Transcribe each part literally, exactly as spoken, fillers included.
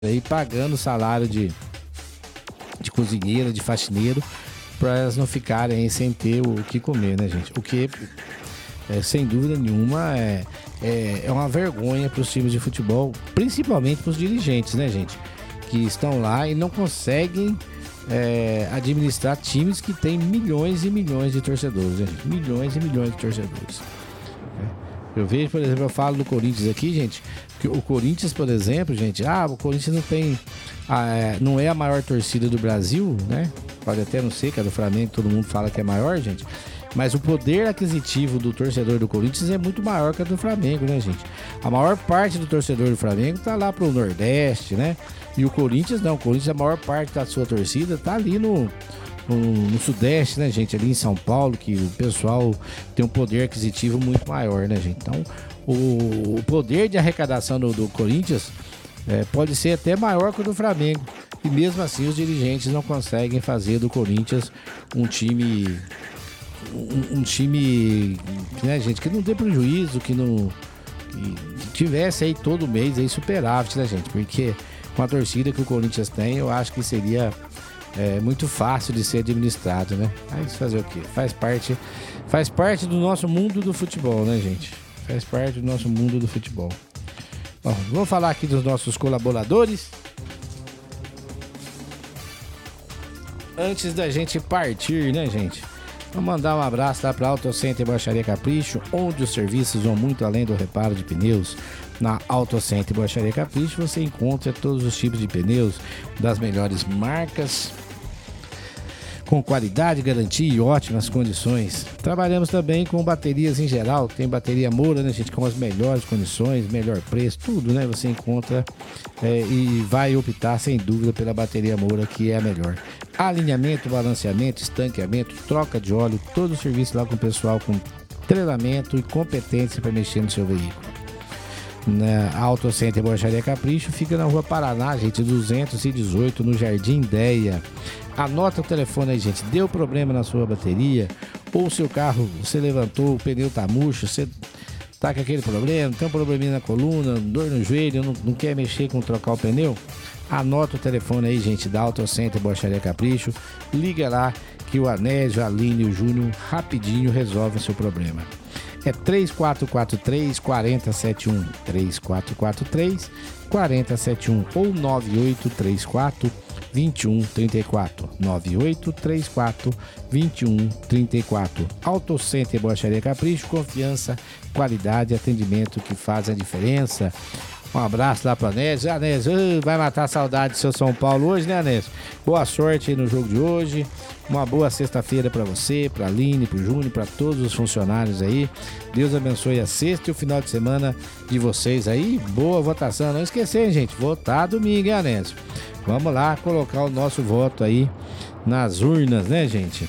aí pagando salário de, de cozinheira, de faxineiro, para elas não ficarem sem ter o que comer, né, gente? O que, é, sem dúvida nenhuma, é, é, é uma vergonha para os times de futebol, principalmente para os dirigentes, né, gente? Que estão lá e não conseguem é, administrar times que têm milhões e milhões de torcedores, né, gente? Milhões e milhões de torcedores. Eu vejo, por exemplo, eu falo do Corinthians aqui, gente, que o Corinthians, por exemplo, gente, ah, o Corinthians não tem, ah, não é a maior torcida do Brasil, né? Pode até não ser, que é do Flamengo, todo mundo fala que é maior, gente, mas o poder aquisitivo do torcedor do Corinthians é muito maior que a do Flamengo, né, gente? A maior parte do torcedor do Flamengo tá lá pro Nordeste, né? E o Corinthians não, o Corinthians, a maior parte da sua torcida tá ali no... No, no Sudeste, né, gente? Ali em São Paulo, que o pessoal tem um poder aquisitivo muito maior, né, gente? Então, o, o poder de arrecadação do, do Corinthians é, pode ser até maior que o do Flamengo. E mesmo assim, os dirigentes não conseguem fazer do Corinthians um time... Um, um time, né, gente, que não dê prejuízo, que não... Que, que tivesse aí todo mês aí superávit, né, gente? Porque com a torcida que o Corinthians tem, eu acho que seria... É muito fácil de ser administrado, né? Mas fazer o quê? Faz parte, faz parte do nosso mundo do futebol, né, gente? Faz parte do nosso mundo do futebol. Bom, vamos falar aqui dos nossos colaboradores. Antes da gente partir, né, gente? Vamos mandar um abraço lá para Auto Center Borracharia Capricho, onde os serviços vão muito além do reparo de pneus. Na Auto Center Borracharia Capricho você encontra todos os tipos de pneus das melhores marcas, com qualidade, garantia e ótimas condições. Trabalhamos também com baterias em geral, tem bateria Moura, né, gente, com as melhores condições, melhor preço, tudo, né, você encontra é, e vai optar sem dúvida pela bateria Moura, que é a melhor. Alinhamento, balanceamento, estanqueamento, troca de óleo, todo o serviço lá com o pessoal com treinamento e competência para mexer no seu veículo. Na Auto Center Borracharia Capricho fica na Rua Paraná, gente, duzentos e dezoito, no Jardim Deia. Anota o telefone aí, gente. Deu problema na sua bateria, ou seu carro, você levantou, o pneu tá murcho, você tá com aquele problema, tem um probleminha na coluna, dor no joelho, não, não quer mexer com trocar o pneu? Anota o telefone aí, gente, da Auto Center Borracharia Capricho. Liga lá que o Anésio, a Aline e o Júnior rapidinho resolvem o seu problema. É três quatro quatro três, quatro zero sete um, três quatro quatro três, quatro zero sete um ou nove oito três quatro, dois um três quatro, nove oito três quatro, dois um três quatro. Auto Center Borracharia Capricho, confiança, qualidade e atendimento que faz a diferença. Um abraço lá pro Anésio. Anésio, uh, vai matar a saudade do seu São Paulo hoje, né, Anésio? Boa sorte aí no jogo de hoje. Uma boa sexta-feira pra você, pra Aline, pro Júnior, pra todos os funcionários aí. Deus abençoe a sexta e o final de semana de vocês aí. Boa votação. Não esquecer, gente, votar domingo, hein, Anésio? Vamos lá colocar o nosso voto aí nas urnas, né, gente?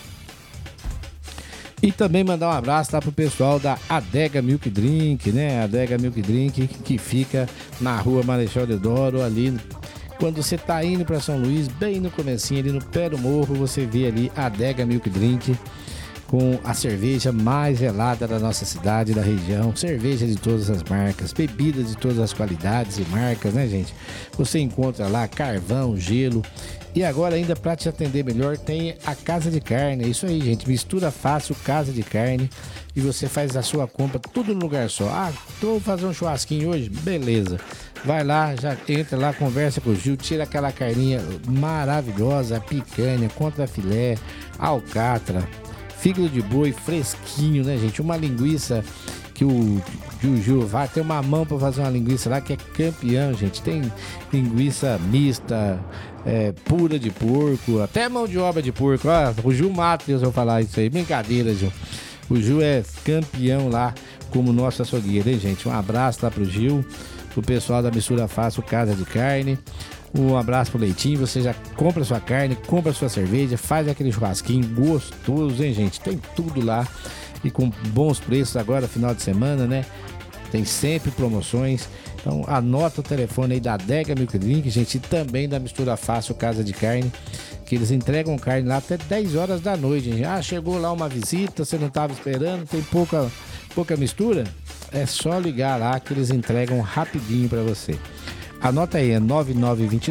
E também mandar um abraço lá pro pessoal da Adega Milk Drink, né? Adega Milk Drink, que fica na Rua Marechal Deodoro, ali. Quando você tá indo para São Luís, bem no comecinho, ali no pé do morro, você vê ali a Adega Milk Drink, com a cerveja mais gelada da nossa cidade, da região. Cerveja de todas as marcas, bebidas de todas as qualidades e marcas, né, gente? Você encontra lá carvão, gelo. E agora, ainda para te atender melhor, tem a Casa de Carne. É isso aí, gente. Mistura fácil, Casa de Carne. E você faz a sua compra tudo no lugar só. Ah, tô fazer um churrasquinho hoje? Beleza. Vai lá, já entra lá, conversa com o Gil, tira aquela carninha maravilhosa, picanha, contrafilé, alcatra, fígado de boi fresquinho, né, gente? Uma linguiça que o, que o Gil vai ter uma mão para fazer uma linguiça lá que é campeão, gente. Tem linguiça mista, é, pura de porco, até mão de obra de porco. Ó, o Gil mata, Deus, eu falar isso aí. Brincadeira, Gil. O Gil é campeão lá como nosso açougueiro, hein, gente? Um abraço lá pro Gil, pro pessoal da Mistura Fácil Casa de Carne. Um abraço pro Leitinho. Você já compra sua carne, compra sua cerveja, faz aquele churrasquinho gostoso, hein, gente? Tem tudo lá e com bons preços agora, final de semana, né? Tem sempre promoções. Então anota o telefone aí da Adega Milk Drink, gente, e também da Mistura Fácil Casa de Carne, que eles entregam carne lá até dez horas da noite, gente. Ah, chegou lá uma visita, você não estava esperando, tem pouca, pouca mistura? É só ligar lá que eles entregam rapidinho para você. Anota aí, é nove nove dois